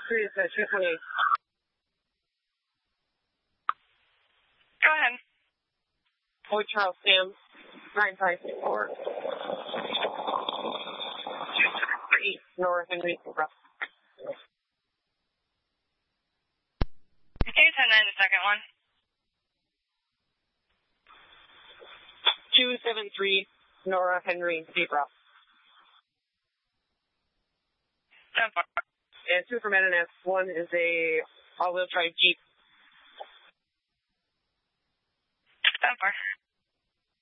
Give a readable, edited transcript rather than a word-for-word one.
Please, 228. Go ahead. Fort Charles Sam, 9564. 278 North Henry Zebra. Can you 10-9 the second one? 273 Nora Henry Zebra. 10-4. And 2 from NNS. 1 is a all-wheel drive Jeep. 10-4.